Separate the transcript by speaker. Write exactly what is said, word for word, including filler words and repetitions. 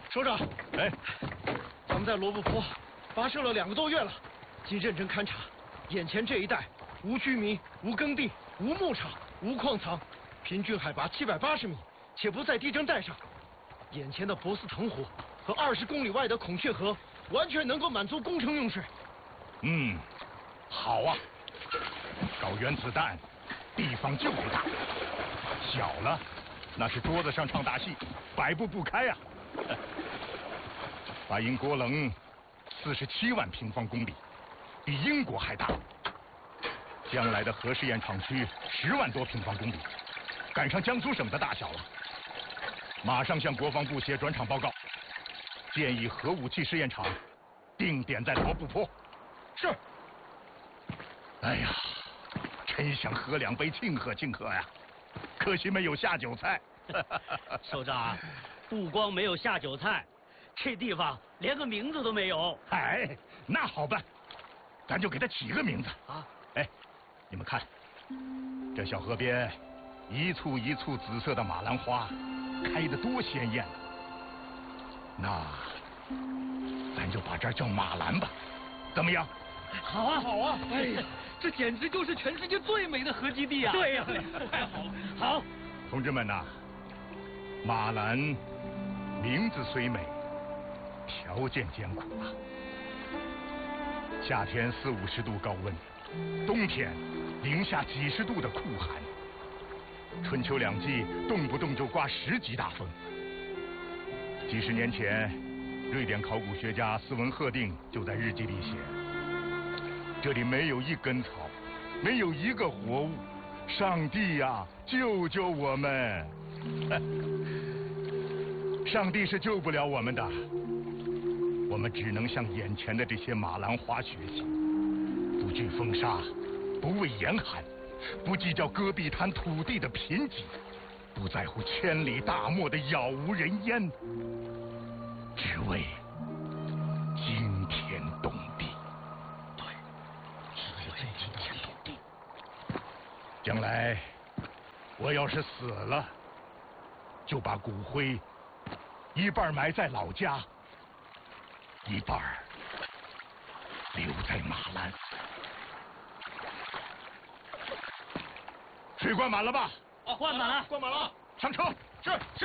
Speaker 1: 首长，
Speaker 2: 哎，
Speaker 1: 咱们在罗布泊跋涉了两个多月了，经认真勘察，眼前这一带无居民、无耕地、无牧场、无矿藏，平均海拔七百八十米，且不在地震带上。眼前的博斯腾湖和二十公里外的孔雀河，完全能够满足工程用水。
Speaker 2: 嗯，好啊，搞原子弹，地方就得大，小了，那是桌子上唱大戏，摆布不开啊。巴音郭棱四十七万平方公里，比英国还大。将来的核试验场区十万多平方公里，赶上江苏省的大小了。马上向国防部写转场报告，建议核武器试验场定点在罗布泊。
Speaker 1: 是。
Speaker 2: 哎呀，真想喝两杯庆贺庆贺呀，可惜没有下酒菜。
Speaker 3: 首长，不光没有下酒菜，这地方连个名字都没有。
Speaker 2: 哎，那好办，咱就给它起个名字
Speaker 3: 啊！
Speaker 2: 哎，你们看，这小河边一簇一簇紫色的马兰花，开得多鲜艳啊！那咱就把这儿叫马兰吧，怎么样？
Speaker 3: 好啊，
Speaker 1: 好啊！
Speaker 3: 哎呀，这简直就是全世界最美的核基地啊！对呀，太好了！好，
Speaker 2: 同志们呐，马兰名字虽美，条件艰苦啊。夏天四五十度高温，冬天零下几十度的酷寒，春秋两季动不动就刮十级大风。几十年前，瑞典考古学家斯文赫定就在日记里写：这里没有一根草，没有一个活物，上帝呀，救救我们！上帝是救不了我们的，我们只能向眼前的这些马兰花学习，不惧风沙，不畏严寒，不计较戈壁滩土地的贫瘠，不在乎千里大漠的杳无人烟，只为惊天动地。对，只为惊天动地。将来我要是死了，就把骨灰一半埋在老家，一半留在马兰。水灌满了吧？
Speaker 3: 灌满了，
Speaker 1: 灌满了，
Speaker 2: 上车。
Speaker 1: 是是。